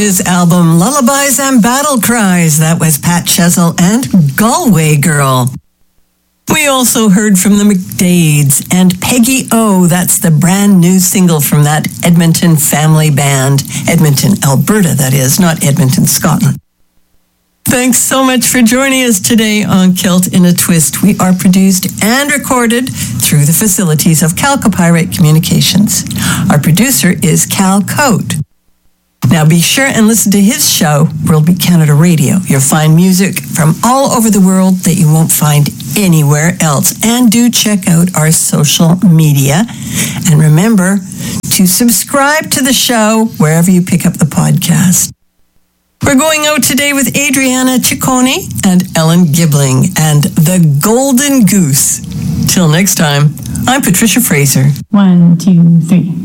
his album Lullabies and Battle Cries. That was Pat Chesel and Galway Girl. We also heard from the McDades and Peggy O. That's the brand new single from that Edmonton family band. Edmonton, Alberta, that is, not Edmonton, Scotland. Thanks so much for joining us today on Kilt in a Twist. We are produced and recorded through the facilities of Calcopyrite Communications. Our producer is Cal Cote. Now be sure and listen to his show, World Beat Canada Radio. You'll find music from all over the world that you won't find anywhere else. And do check out our social media. And remember to subscribe to the show wherever you pick up the podcast. We're going out today with Adriana Ciccone and Ellen Gibling and The Golden Goose. Till next time, I'm Patricia Fraser. 1, 2, 3.